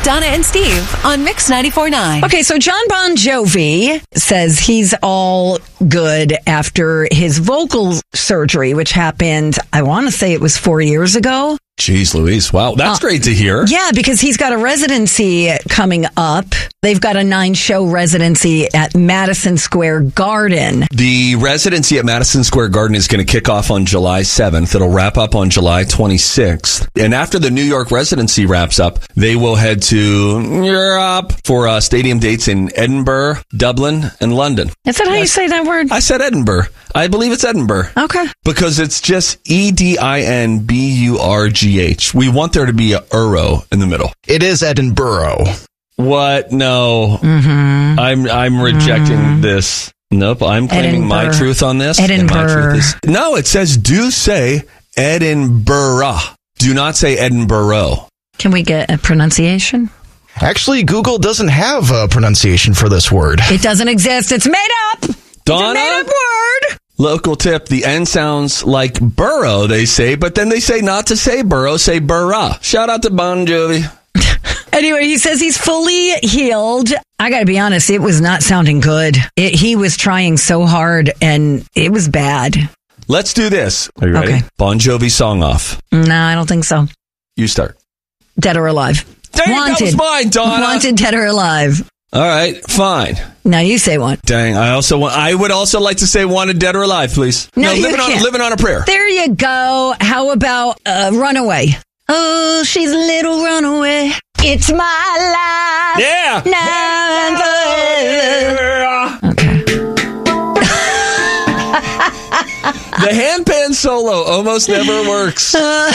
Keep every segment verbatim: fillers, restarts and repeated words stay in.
Donna and Steve on Mix ninety-four point nine. Okay, so John Bon Jovi says he's all good after his vocal surgery, which happened, I want to say it was four years ago. Jeez Louise. Wow, that's uh, great to hear. Yeah, because he's got a residency coming up. They've got a nine-show residency at Madison Square Garden. The residency at Madison Square Garden is going to kick off on July seventh. It'll wrap up on July twenty-sixth. And after the New York residency wraps up, they will head to Europe for uh, stadium dates in Edinburgh, Dublin, and London. Is that how you say that word? I said Edinburgh. I believe it's Edinburgh. Okay. Because it's just E D I N B U R G H. We want there to be a euro in the middle. It is Edinburgh. What? No. Mm-hmm. I'm I'm rejecting mm-hmm. this. Nope. I'm claiming Edinburgh. my truth on this. Edinburgh. And my truth is, no, it says do say Edinburgh. Do not say Edinburgh. Can we get a pronunciation? Actually, Google doesn't have a pronunciation for this word. It doesn't exist. It's made up. Donna? It's a made up word. Local tip, the N sounds like burrow, they say, but then they say not to say burrow, say burra. Shout out to Bon Jovi. Anyway, he says he's fully healed. I got to be honest, it was not sounding good. It, he was trying so hard, and it was bad. Let's do this. Are you ready? Okay. Bon Jovi song off. No, I don't think so. You start. Dead or Alive. Dang, Wanted. that was mine, Donna. Wanted, Dead or Alive. All right, fine. Now you say one. Dang, I also want, I would also like to say Wanted, Dead or Alive, please. No, no you living can't. on living on a prayer. There you go. How about uh, Runaway? Oh, she's a little runaway. It's my life. Yeah. Now okay. The handpan solo almost never works.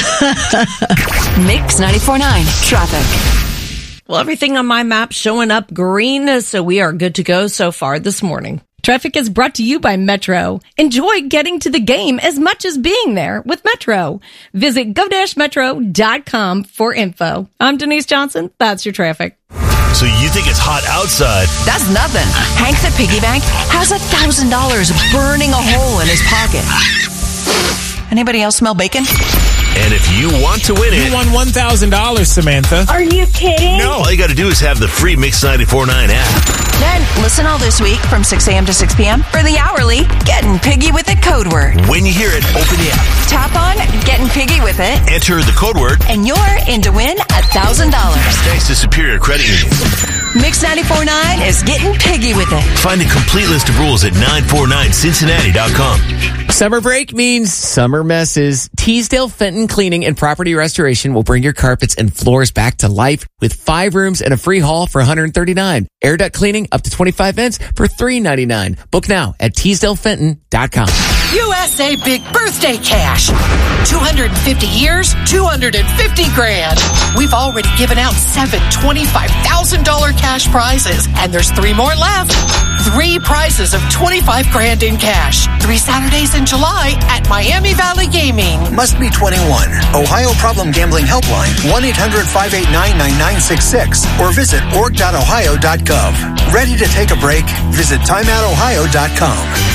Mix ninety-four point nine. Traffic. Well, everything on my map showing up green, so we are good to go so far this morning. Traffic is brought to you by Metro. Enjoy getting to the game as much as being there with Metro. Visit go dash metro dot com for info. I'm Denise Johnson. That's your traffic. So you think it's hot outside? That's nothing. Hank the piggy bank has a thousand dollars burning a hole in his pocket. Anybody else smell bacon? And if you want to win it... You won one thousand dollars, Samantha. Are you kidding? No. All you got to do is have the free Mix ninety-four point nine app. Then listen all this week from six a.m. to six p.m. for the hourly Getting Piggy with It code word. When you hear it, open the app. Tap on Getting Piggy with It. Enter the code word. And you're in to win one thousand dollars. Thanks to Superior Credit Union. Mix ninety-four point nine is Getting Piggy with It. Find a complete list of rules at nine four nine cincinnati dot com. Summer break means summer messes. Teasdale Fenton Cleaning and Property Restoration will bring your carpets and floors back to life with five rooms and a free haul for one hundred thirty-nine dollars. Air duct cleaning up to twenty-five vents for three ninety-nine. Book now at teasdale fenton dot com. U S A Big Birthday Cash. two hundred fifty years, two hundred fifty grand. We've already given out seven twenty-five thousand dollars cash prizes, and there's three more left. Three prizes of twenty-five grand in cash. Three Saturdays in July at Miami Valley Gaming. Must be twenty-one. Ohio Problem Gambling Helpline, one eight hundred five eight nine nine nine six six, or visit org dot ohio dot gov. Ready to take a break? Visit time out ohio dot com.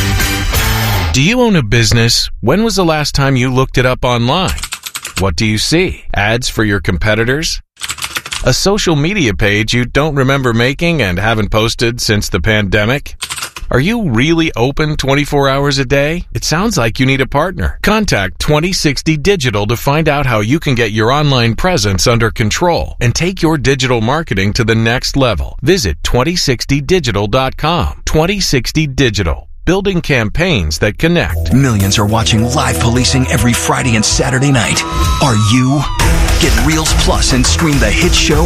Do you own a business? When was the last time you looked it up online? What do you see? Ads for your competitors? A social media page you don't remember making and haven't posted since the pandemic? Are you really open twenty-four hours a day? It sounds like you need a partner. Contact twenty sixty Digital to find out how you can get your online presence under control and take your digital marketing to the next level. Visit twenty sixty digital dot com. twenty sixty Digital. Building campaigns that connect. Millions are watching live policing every Friday and Saturday night. Are you? Get Reels Plus and stream the hit show